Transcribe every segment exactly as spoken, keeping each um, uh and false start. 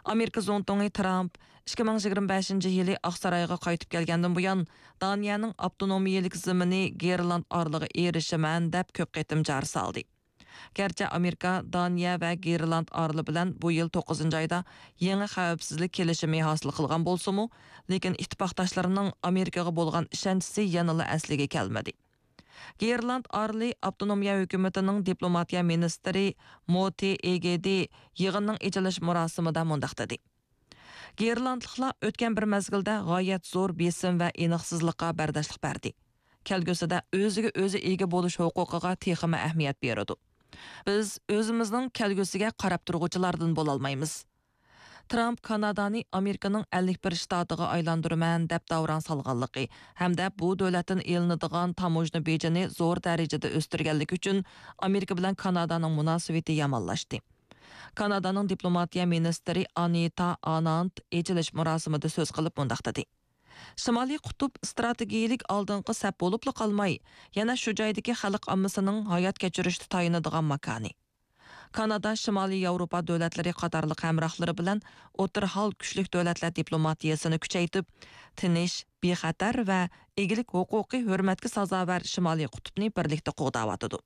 Amerika Zontongi Trump ikki ming yigirma beshinchi yili Aqsaroyga qaytib kelgandan buyon Daniyaning avtonomiyalik zimini Gerland orlig'i erishiman deb ko'p qitim jar saldi. Gerçi Amerika, Daniya va Gerland orli bilan bu yil to'qqizinchi oyda yangi xavfsizlik kelishimi hosil qilgan bo'lsa-mu, lekin ittifoqdoshlarining Amerikaga bo'lgan ishonchi yanada asliga kelmadi. Gerland orli avtonomiya hukumatining diplomatiya ministri Moti Egedi yig'inning echilish marosimida mundaq dedi. Gerlandliklar o'tgan bir mezgilda g'oyat zo'r besim va aniqsizlikqa bardoshlik berdi. Kelgusida o'ziga o'zi ega bo'lish huquqiga texima ahamiyat beradi. Biz o'zimizning kelgusiga qarab turg'uvchilardan bo'la olmaymiz. Trump Kanadani Amerikaning ellik bir shtatiga aylandiraman deb davron salganligi hamda bu davlatdan elinadigan tamojna bejini zo'r darajada o'stirganligi uchun Amerika bilan Kanadaning munosabati yomonlashdi. Kanadaning diplomatiya ministri Anita Anand echilish marosimida so'z qilib mundaq dedi. Shimoliy qutb strategiyalik oldingi sap bo'lib qolmay, yana shu joydagi xalq ommasining hayot kechirishda tayinadigan makoni. Kanada Shimoliy Yevropa davlatlari qatorliq hamrohlari bilan o'tir hal kuchlik davlatlar diplomatiyasini kuchaytirib, tinch, bexatar va egilik huquqiy hurmatga sazovor Shimoliy qutbni birlikda qo'g'dayotdi.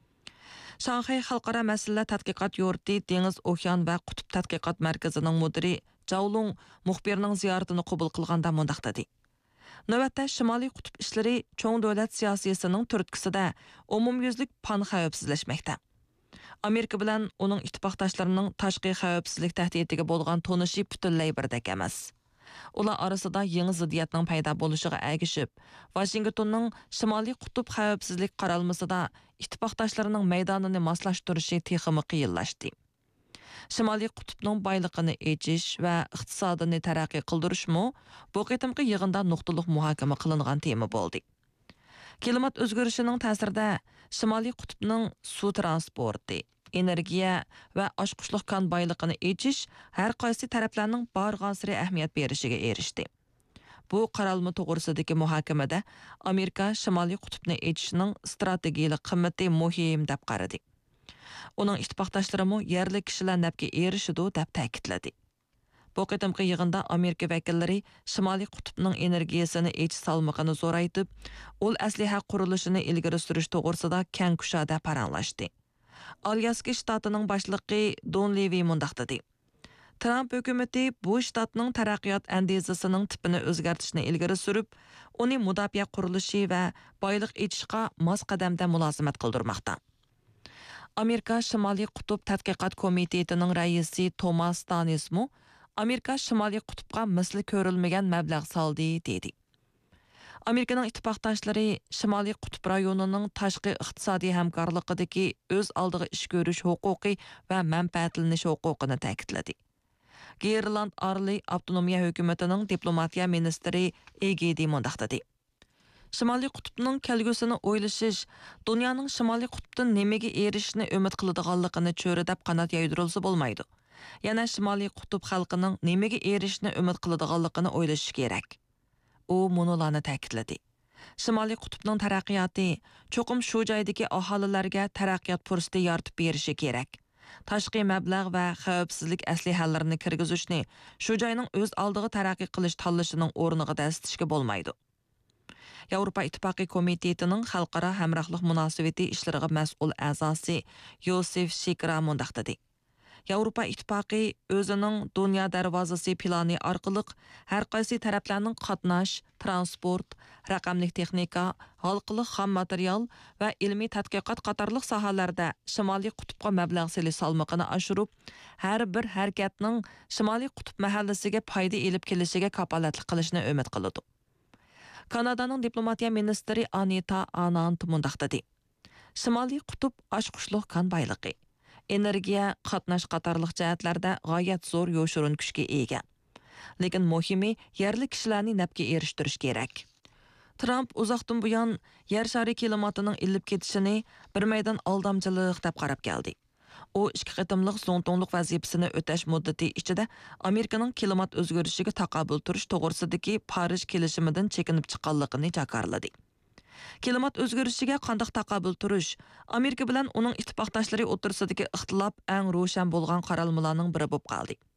Shanxay xalqaro masalalar tadqiqot yurti Dengiz, Okean va qutb tadqiqot markazining mudiri Jawlung muxbirning ziyoratini qabul qilganda mundaq dedi. Navbatda Shimoliy qutb ishlari cho'ng davlat siyosatining turtkisida umumyuzlik pan xavfsizlashmoqda. Amerika bilan uning ittifoqdoshlarining tashqi xavfsizlik tahdidiga bo'lgan tonishi butunlay birdek emas. Ular orasida yangi ziddiyatning paydo bo'lishiga ergishib, Washingtonning Shimoliy qutb xavfsizlik qaralmasida ittifoqdoshlarining maydonini moslashtirishi texmi qiyinlashdi. Shimoliy qutbning boyligini echish va iqtisodini taraqqiy qildirishmi bu qitimqi yig'inda nuqtaliq muhokama qilingan tema bo'ldi. Klimat o'zgarishining ta'sirida Shimoliy qutbning suv transporti, energiya va oshqushliq kon boyligini echish har qaysi taraflarning borg'ansiri ahamiyat berishiga erishdi. Bu qaralma to'g'risidagi muhokamada Amerika Shimoliy qutbni echishning strategiyalik qimmati muhim deb qaradi. Uning ittifoqdoshlari yerli kishilar nafga erishidi deb ta'kidladi. Bu qitimqi yig'inda Amerika vakillari Shimoliy qutbning energiyasini echish salmog'ini zo'raytib, ul asliha qurilishini ilgari surish to'g'risida keng kushada paranglashdi. Alyaska shtatining boshlig'i Don Levy mundaq dedi. Trump hukumati bu shtatning taraqqiyot andezasining tipini o'zgartirishni ilgari surib, uni mudofaa qurilishi va boylik etishga mos qadamda mulozimat qildirmoqda. Amerika Shimoliy qutb tadqiqot komitetining raisi Thomas Stanismu Amerika Shimoliy qutbga misli ko'rilmagan mablag' soldi dedi. Amerikaning ittifoqdoshlari Shimoliy qutb rayonining tashqi iqtisodiy hamkorligidagi o'z oldiga ish ko'rish huquqi va manfaatlanish huquqini ta'kidladi. Gerland orli avtonomiya hukumatining diplomatiya ministri Egedi mundaq dedi. Shimoliy qutbning kelgusini o'ylashish, dunyoning Shimoliy qutbdan nimaga erishishni umid qiladiganligini cho'ridab qanot yaydirilsa bo'lmaydi. Yana Shimoliy qutb xalqining nimaga erishishni umid qiladiganligini o'ylash kerak. U munolarni ta'kidladi. Shimoliy qutbning taraqqiyoti cho'qim shu joydagi aholilarga taraqqiyot fursati yaratib berishi kerak. Tashqi mablag' va xavfsizlik aslihalarini kirgizishni shu joyning o'z oldiga taraqqiy qilish tanlashining o'rniga dastishga bo'lmaydi. Yevropa Ittifoqi komitetining xalqaro hamrohlik munosabati ishlariga mas'ul a'zosi Yosef Shikra mundaq dedi. Yevropa Ittifoqi o'zining dunyo darvozasi plani orqali har qaysi taraflarning qatnash, transport, raqamli texnika, xalqliq xom material va ilmiy tadqiqot qatorliq sohalarda Shimoliy qutbga mablag' solish salmog'ini oshirib, har bir harakatning Shimoliy qutb mahallasiga foyda elib kelishiga kafolatlik qilishni umid qiladi. Kanadaning diplomatiya ministri Anita Anand mundaq dedi. Shimoliy qutb oshqushliq kon boyligi, energiya, qatnash qatorliq jihatlarda g'oyat zo'r yo'shirin kuchga ega. Lekin muhimi yerli kishilarni nafga erishtirish kerak. Trump uzoqdan buyon yer shari klimatining ilib ketishini bir maydon aldamchilik deb qarab keldi. U ikki qitimliq zo'ntonliq vazifasini o'tash muddati ichida Amerikaning klimat o'zgarishiga taqobil turish to'g'risidagi Parij kelishimidan chekinib chiqqanligini jakarladi. Klimat o'zgarishiga qanday taqobil turish Amerika bilan uning ittifoqdoshlari o'rtasidagi ixtilof eng ro'shan bo'lgan qaralmalarning biri bo'lib qoldi.